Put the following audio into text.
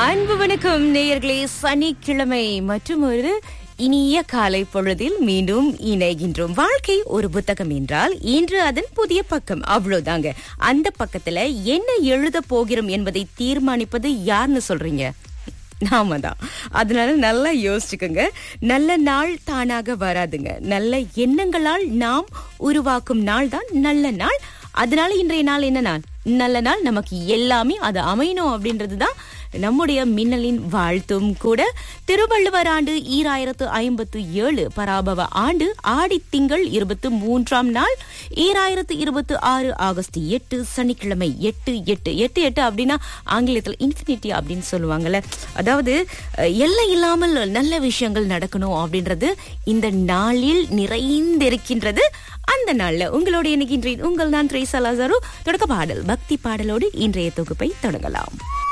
அன்பு வணக்கம் நேயர்களே, சனிக்கிழமை மற்றும் ஒரு இனிய காலை பொழுதில் மீண்டும் இணைகின்றோம். வாழ்க்கை ஒரு புத்தகம் என்றால் இன்று அதன் புதிய பக்கம், அவ்வளவுதாங்க. அந்த பக்கத்துல என்ன எழுத போகிறோம் என்பதை தீர்மானிப்பது யாருன்னு சொல்றீங்க? நாம தான். அதனால நல்லா யோசிச்சுக்கோங்க. நல்ல நாள் தானாக வராதுங்க. நல்ல எண்ணங்களால் நாம் உருவாக்கும் நாள் தான் நல்ல நாள். அதனால இன்றைய நாள் என்ன நாள்? நல்ல நாள். நமக்கு எல்லாமே அது அமையணும் அப்படின்றதுதான் நம்முடைய மின்னலின் வாழ்த்தும் கூட. திருவள்ளுவர் ஆண்டு 2057 பராபவ ஆண்டு ஆடி திங்கள் 23ஆம் நாள் 2026 ஆகஸ்ட் 8 சனிக்கிழமை. 8 அப்படின்னா ஆங்கிலத்தில் இன்ஃபினிட்டி அப்படின்னு சொல்லுவாங்கல்ல. அதாவது எல்லை இல்லாமல் நல்ல விஷயங்கள் நடக்கணும் அப்படின்றது இந்த நாளில் நிறைந்திருக்கின்றது. அந்த நாள்ல உங்களோட இணைகின்றேன். உங்கள் நான் ட்ரேசா லாசாரு. தொடக்க பாடல் பக்தி பாடலோடு இன்றைய தொகுப்பை தொடங்கலாம்.